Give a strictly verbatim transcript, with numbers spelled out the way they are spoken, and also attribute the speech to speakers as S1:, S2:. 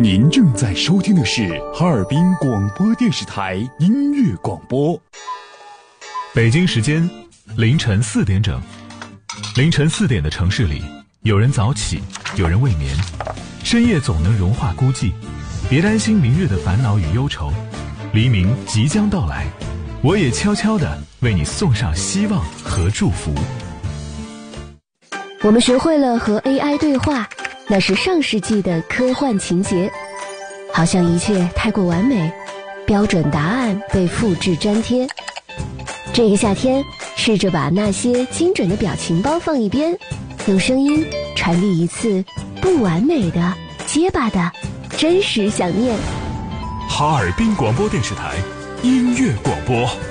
S1: 您正在收听的是哈尔滨广播电视台音乐广播。
S2: 北京时间凌晨四点整。凌晨四点的城市里，有人早起，有人未眠。深夜总能融化孤寂，别担心明日的烦恼与忧愁，黎明即将到来，我也悄悄地为你送上希望和祝福。
S3: 我们学会了和 A I 对话，那是上世纪的科幻情节，好像一切太过完美，标准答案被复制粘贴。这个夏天，试着把那些精准的表情包放一边，用声音传递一次不完美的、结巴的真实想念。
S2: 哈尔滨广播电视台音乐广播。